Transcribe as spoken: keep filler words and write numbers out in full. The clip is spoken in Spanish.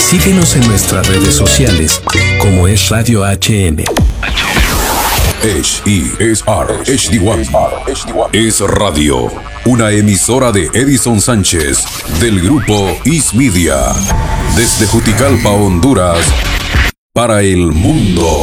Síguenos en nuestras redes sociales como es Radio H M. H E S R H D uno es radio, una emisora de Edison Sánchez del grupo Is Media, desde Juticalpa, Honduras, para el mundo.